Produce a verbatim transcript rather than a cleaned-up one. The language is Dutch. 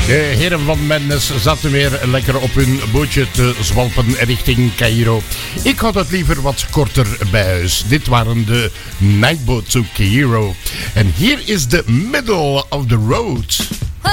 De heren van Madness zaten weer lekker op hun bootje te zwalpen richting Cairo. Ik had het liever wat korter bij huis. Dit waren de Nightboat to Cairo. En hier is de Middle of the Road.